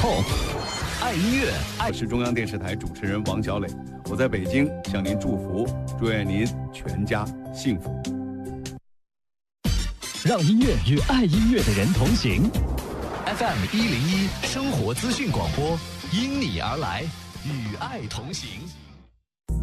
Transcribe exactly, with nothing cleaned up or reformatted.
痛。爱音乐，爱我是中央电视台主持人王小磊，我在北京向您祝福，祝愿您全家幸福。 让音乐与爱音乐的人同行。F M 一零一生活资讯广播，因你而来，与爱同行。